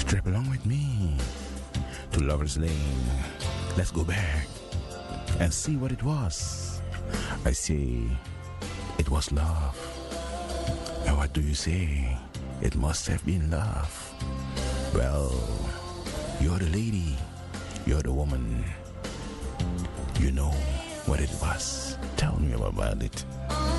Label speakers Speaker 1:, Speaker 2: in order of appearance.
Speaker 1: Trip along with me to Lover's Lane. Let's go back and see what it was. I say it was love. And what do you say? It must have been love. Well, you're the lady, you're the woman. You know what it was. Tell me about it.